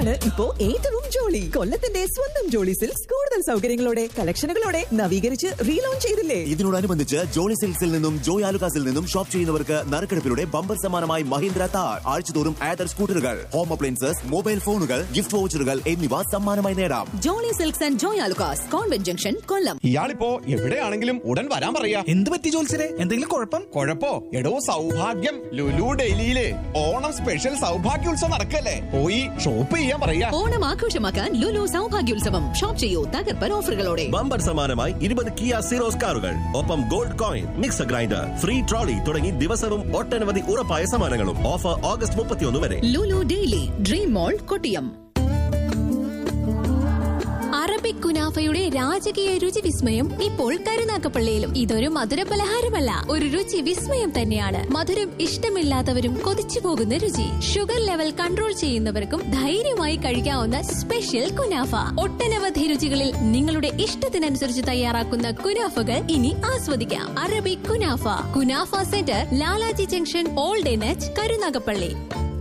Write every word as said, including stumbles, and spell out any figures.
ആണ് ഇപ്പോ ഏറ്റവും ജോളി. കൊല്ലത്തിന്റെ സ്വന്തം ജോളി സിൽക്സ് കൂടുതൽ സൗകര്യങ്ങളോടെ കളക്ഷനുകളോടെ നവീകരിച്ച് റീലോഞ്ച് ചെയ്തില്ലേ? ഇതിനോടനുബന്ധിച്ച് ജോളി സിൽക്സിൽ നിന്നും ജോയ് ആലുകാസിൽ നിന്നും ഷോപ്പ് ചെയ്യുന്നവർക്ക് നറുക്കെടുപ്പിലൂടെ ബമ്പർ സമ്മാനമായി മഹീന്ദ്ര താർ ആഴ്ചതോറും ആദർ സ്കൂട്ടറുകൾ, ഹോം അപ്ലയൻസസ്, മൊബൈൽ ഫോണുകൾ, ഗിഫ്റ്റ് വൗച്ചറുകൾ എന്നിവ സമ്മാനമായി നേടാം. Jolly silks and Joy Alukkas, convent junction, കൊല്ലം. ഇയാളിപ്പോ എവിടെയാണെങ്കിലും ഉടൻ വരാൻ പറയാ. എന്ത് പറ്റി ജോത്സരെ? എന്തെങ്കിലും കുഴപ്പം? കുഴപ്പോ എടോ സൗഭാഗ്യം ലുലു ഡൽഹിയില് ഓണം സ്പെഷ്യൽ സൗഭാഗ്യോത്സവം നടക്കല്ലേ, പോയി ഷോപ്പ് ചെയ്യാൻ പറയാ. ഓണം ആഘോഷമാക്കാൻ ലുലു സൗഭാഗ്യോത്സവം. ഷോപ്പ് ചെയ്യൂ തകർപ്പൻ ഓഫറുകളോടെ. ബമ്പർ സമ്മാനമായി ഇരുപത് കിയ സീറോസ് കാറുകൾ, ഒപ്പം gold coin, mixer grinder, free trolley തുടങ്ങി ദിവസവും ഒട്ടനവധി ഉറപ്പായ സമ്മാനങ്ങളും. ഓഫർ ഓഗസ്റ്റ് മുപ്പത്തിയൊന്ന് വരെ. ലുലു ഡെയിലി ഡ്രീം മോൾ, കൊട്ടിയം. അറബിക് കുനാഫയുടെ രാജകീയ രുചി വിസ്മയം ഇപ്പോൾ കരുനാഗപ്പള്ളിയിലും. ഇതൊരു മധുര പലഹാരമല്ല, ഒരു രുചി വിസ്മയം തന്നെയാണ്. മധുരം ഇഷ്ടമില്ലാത്തവരും കൊതിച്ചു പോകുന്ന രുചി. ഷുഗർ ലെവൽ കൺട്രോൾ ചെയ്യുന്നവർക്കും ധൈര്യമായി കഴിക്കാവുന്ന സ്പെഷ്യൽ കുനാഫ. ഒട്ടനവധി രുചികളിൽ നിങ്ങളുടെ ഇഷ്ടത്തിനനുസരിച്ച് തയ്യാറാക്കുന്ന കുനാഫകൾ ഇനി ആസ്വദിക്കാം. Arabic kunafa, kunafa centre, Lalaji junction, old N H, Karunagappally.